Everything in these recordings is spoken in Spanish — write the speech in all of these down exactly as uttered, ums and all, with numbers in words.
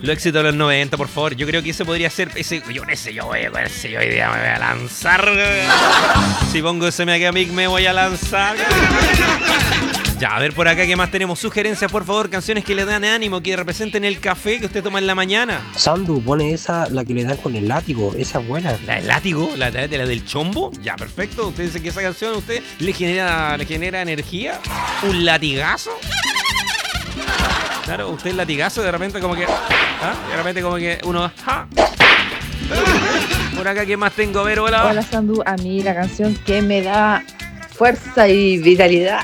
Lo éxito de los noventa, por favor. Yo creo que ese podría ser. Ese, yo no sé, yo voy a ese, yo hoy día me voy a lanzar. Si pongo ese Mega Mic me voy a lanzar. Ya, a ver por acá qué más tenemos. Sugerencias, por favor, canciones que le dan ánimo, que representen el café que usted toma en la mañana. Sandu, pone esa, la que le dan con el látigo, esa es buena. ¿La del látigo? ¿La de la del chombo? Ya, perfecto. Usted dice que esa canción a usted le genera, le genera energía. ¿Un latigazo? Claro, usted el latigazo de repente como que... ¿ah? De repente como que uno... ¿ah? Por acá, ¿qué más tengo? A ver, hola. Hola, Sandu. A mí la canción que me da fuerza y vitalidad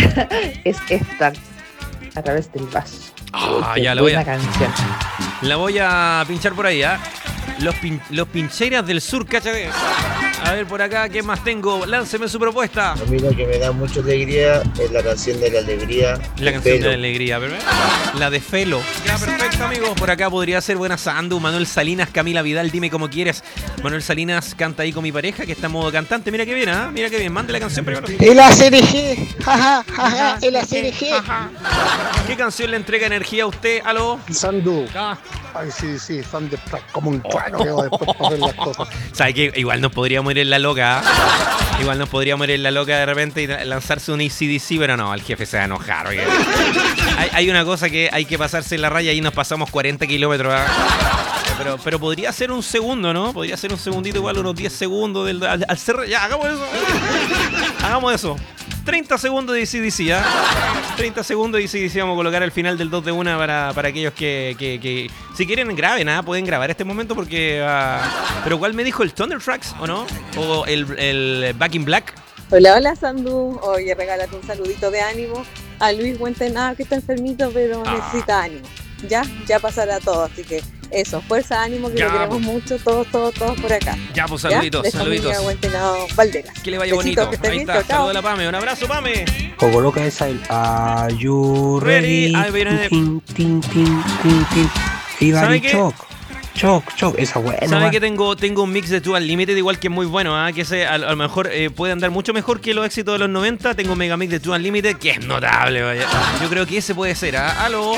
es esta, A través del vaso. Ah, Qué ya la voy buena a... canción. La voy a pinchar por ahí, ¿ah? ¿eh? Los, pin, los pincheras del sur, cáchate. A ver, por acá, ¿qué más tengo? Lánceme su propuesta. A mí lo que me da mucha alegría es la canción de la alegría. La canción de la alegría, ¿verdad? La de Felo. Ya, perfecto, amigos. Por acá podría ser buena Sandu. Manuel Salinas, Camila Vidal, dime como quieres. Manuel Salinas canta ahí con mi pareja, que está en modo cantante. Mira qué bien, ¿ah? ¿eh? Mira qué bien. Mande la canción primero. El A C R G. Jaja, jaja, el A C R G. ¿Qué canción le entrega energía a usted? ¿Aló? Sandu. Ah. Ay, sí, sí, Thunderstruck, como un trueno que va después para ver las cosas. ¿Sabes qué? Igual nos podríamos ir en la loca. ¿eh? Igual nos podríamos ir en la loca de repente y lanzarse un A C D C, pero no, el jefe se va a enojar. Hay, hay una cosa que hay que pasarse en la raya y nos pasamos cuarenta kilómetros. ¿eh? Pero, pero podría ser un segundo, ¿no? Podría ser un segundito, igual unos diez segundos del, al, al cerrar. Ya, hagamos eso. Hagamos eso. treinta segundos de A C D C, ¿ah? ¿eh? treinta segundos de A C D C vamos a colocar al final del dos de una para, para aquellos que, que, que si quieren graben, ¿ah? ¿eh? Pueden grabar este momento porque... Uh... ¿Pero cuál me dijo? ¿El Thunderstrucks o no? ¿O el, el Back in Black? Hola, hola Sandu. Oye, regálate un saludito de ánimo a Luis Huentenada, que está enfermito pero ah. necesita ánimo. Ya, ya pasará todo, así que eso, fuerza, ánimo, que ya, lo queremos pues. mucho, todos, todos, todos por acá. Ya, pues saluditos, ¿ya? saluditos. Valderas. Que le vaya Besitos, bonito. Que Ahí está, saludos a la Pame, un abrazo, Pame. O coloca esa el Are you ready? ready? Tin, tin, tin, tin, tin. Fever Choc. Choc, choc, esa buena. ¿Sabe que tengo, tengo un mix de Two Unlimited igual que es muy bueno? ¿eh? Que ese a, a lo mejor eh, puede andar mucho mejor que los éxitos de los noventa. Tengo un mega mix de Two Unlimited que es notable, vaya. Yo creo que ese puede ser, ¿ah? ¿eh? ¿Aló?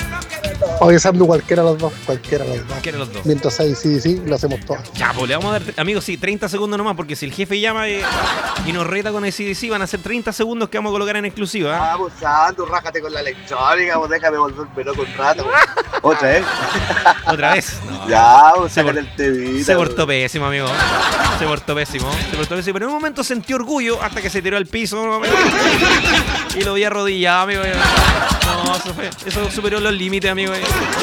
Oye, Sandu, cualquiera de los dos, cualquiera de los dos. Cualquiera de los dos. Mientras hay sí, sí, lo hacemos todo. Ya, pues le vamos a dar, amigos, sí, treinta segundos nomás, porque si el jefe llama eh, y nos reta con el C D C, van a ser treinta segundos que vamos a colocar en exclusiva. ¿eh? Vamos, Sandu, rájate con la electrónica, vos déjame volverme loco un rato. ¿Otra vez? ¿Otra vez? No. Ya, vos sácate el tevita. Se portó pésimo, amigo. Se portó pésimo. Se portó pésimo. Pero en un momento sentí orgullo hasta que se tiró al piso. ¿no? Y lo vi arrodillado, amigo. No, eso, fue, eso superó los límites, amigo.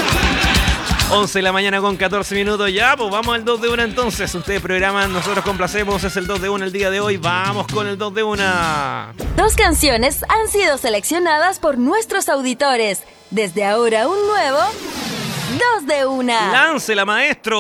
once de la mañana con catorce minutos. Ya, pues vamos al dos de una entonces. Ustedes programan, nosotros complacemos. Es el dos de una el día de hoy. Vamos con el dos de una. Dos canciones han sido seleccionadas por nuestros auditores. Desde ahora un nuevo dos de una. ¡Láncela, maestro!